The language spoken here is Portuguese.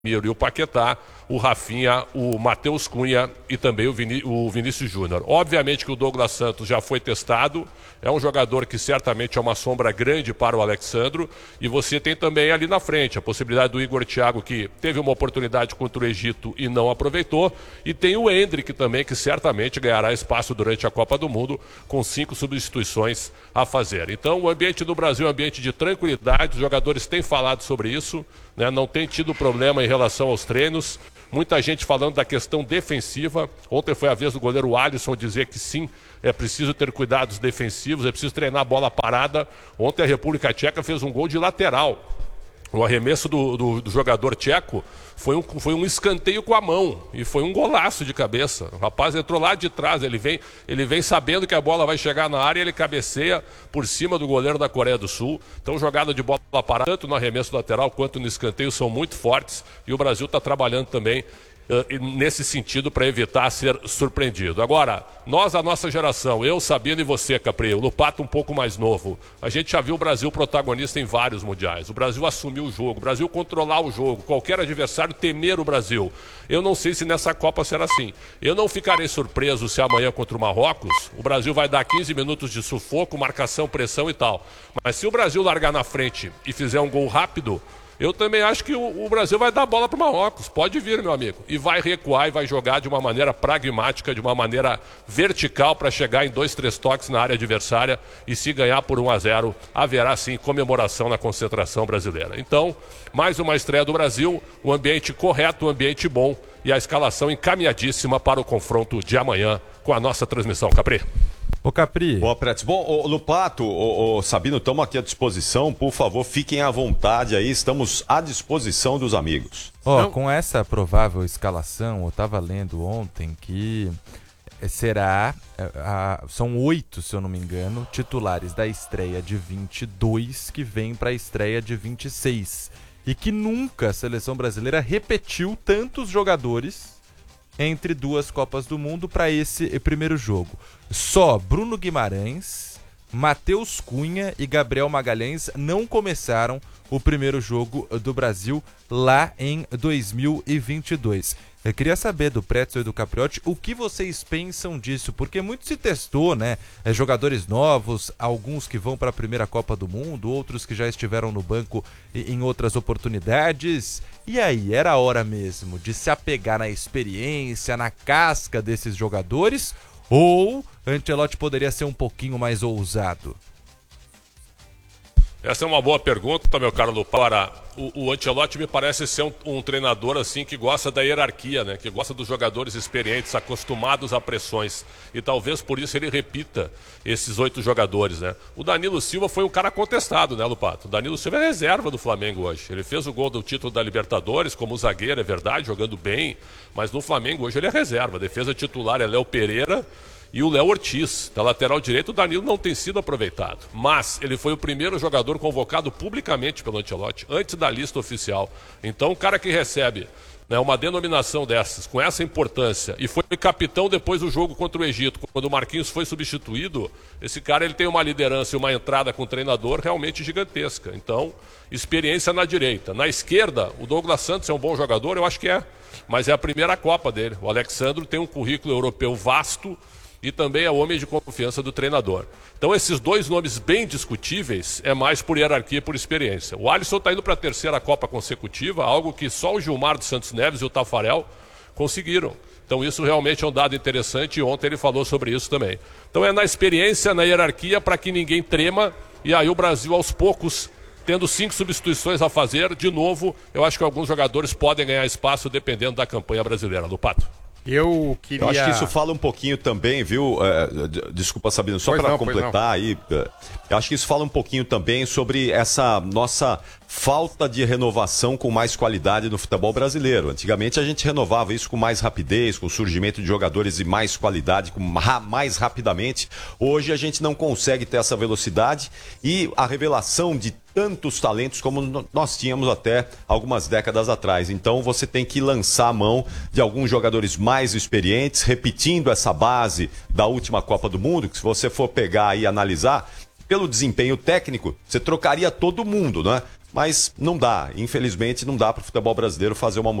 e o Paquetá, o Rafinha, o Matheus Cunha e também o Vinícius Júnior. Obviamente que o Douglas Santos já foi testado, é um jogador que certamente é uma sombra grande para o Alexandro, e você tem também ali na frente a possibilidade do Igor Thiago, que teve uma oportunidade contra o Egito e não aproveitou, e tem o Endrick também, que certamente ganhará espaço durante a Copa do Mundo, com 5 substituições a fazer. Então o ambiente do Brasil é um ambiente de tranquilidade, os jogadores têm falado sobre isso, né? Não tem tido problema em relação aos treinos. Muita gente falando da questão defensiva. Ontem foi a vez do goleiro Alisson dizer que sim, é preciso ter cuidados defensivos, é preciso treinar a bola parada. Ontem a República Tcheca fez um gol de lateral. O arremesso do jogador tcheco foi um escanteio com a mão e foi um golaço de cabeça. O rapaz entrou lá de trás, ele vem sabendo que a bola vai chegar na área e ele cabeceia por cima do goleiro da Coreia do Sul. Então jogada de bola parada, tanto no arremesso lateral quanto no escanteio, são muito fortes, e o Brasil está trabalhando também nesse sentido para evitar ser surpreendido. Agora, a nossa geração, eu, Sabino e você, Capri, o Lupato um pouco mais novo, a gente já viu o Brasil protagonista em vários mundiais. O Brasil assumiu o jogo, o Brasil controlar o jogo, qualquer adversário temer o Brasil. Eu não sei se nessa Copa será assim. Eu não ficarei surpreso se amanhã contra o Marrocos o Brasil vai dar 15 minutos de sufoco, marcação, pressão e tal. Mas se o Brasil largar na frente e fizer um gol rápido, eu também acho que o Brasil vai dar a bola para o Marrocos. Pode vir, meu amigo. E vai recuar e vai jogar de uma maneira pragmática, de uma maneira vertical, para chegar em 2, 3 toques na área adversária. E se ganhar por 1-0, haverá sim comemoração na concentração brasileira. Então, mais uma estreia do Brasil, o ambiente correto, o ambiente bom e a escalação encaminhadíssima para o confronto de amanhã com a nossa transmissão. Capri. Ô Capri. Boa, Pretes. Bom, Lupato, Sabino, estamos aqui à disposição. Por favor, fiquem à vontade aí. Estamos à disposição dos amigos. Com essa provável escalação, eu estava lendo ontem que são 8, se eu não me engano, titulares da estreia de 22 que vêm para a estreia de 26. E que nunca a seleção brasileira repetiu tantos jogadores entre 2 Copas do Mundo para esse primeiro jogo. Só Bruno Guimarães, Matheus Cunha e Gabriel Magalhães não começaram o primeiro jogo do Brasil lá em 2022. Eu queria saber do Pretzel e do Capriotti o que vocês pensam disso, porque muito se testou, né? Jogadores novos, alguns que vão para a primeira Copa do Mundo, outros que já estiveram no banco em outras oportunidades. E aí, era a hora mesmo de se apegar na experiência, na casca desses jogadores, ou Ancelotti poderia ser um pouquinho mais ousado? Essa é uma boa pergunta, meu caro Lupa. Agora, o Ancelotti me parece ser um treinador assim que gosta da hierarquia, né? Que gosta dos jogadores experientes, acostumados a pressões. E talvez por isso ele repita esses 8 jogadores, né? O Danilo Silva foi um cara contestado, né, Lupato? O Danilo Silva é reserva do Flamengo hoje. Ele fez o gol do título da Libertadores como zagueiro, é verdade, jogando bem. Mas no Flamengo hoje ele é reserva. A defesa titular é Léo Pereira e o Léo Ortiz. Da lateral direito, o Danilo não tem sido aproveitado. Mas ele foi o primeiro jogador convocado publicamente pelo Ancelotti, antes da lista oficial. Então, o cara que recebe, né, uma denominação dessas, com essa importância, e foi capitão depois do jogo contra o Egito, quando o Marquinhos foi substituído, esse cara ele tem uma liderança e uma entrada com o treinador realmente gigantesca. Então, experiência na direita. Na esquerda, o Douglas Santos é um bom jogador, eu acho que é, mas é a primeira Copa dele. O Alexandro tem um currículo europeu vasto, e também é homem de confiança do treinador. Então esses 2 nomes bem discutíveis é mais por hierarquia e por experiência. O Alisson está indo para a 3ª Copa consecutiva, algo que só o Gilmar dos Santos Neves e o Tafarel conseguiram. Então isso realmente é um dado interessante e ontem ele falou sobre isso também. Então é na experiência, na hierarquia, para que ninguém trema, e aí o Brasil aos poucos, tendo 5 substituições a fazer, de novo, eu acho que alguns jogadores podem ganhar espaço dependendo da campanha brasileira. Lupato. Eu acho que isso fala um pouquinho também, viu? Desculpa, Sabino, só para completar aí. Eu acho que isso fala um pouquinho também sobre essa nossa falta de renovação com mais qualidade no futebol brasileiro. Antigamente a gente renovava isso com mais rapidez, com o surgimento de jogadores de mais qualidade, mais rapidamente. Hoje a gente não consegue ter essa velocidade e a revelação de tantos talentos como nós tínhamos até algumas décadas atrás. Então você tem que lançar a mão de alguns jogadores mais experientes, repetindo essa base da última Copa do Mundo, que se você for pegar e analisar, pelo desempenho técnico, você trocaria todo mundo, né? mas não dá. Infelizmente, não dá para o futebol brasileiro fazer uma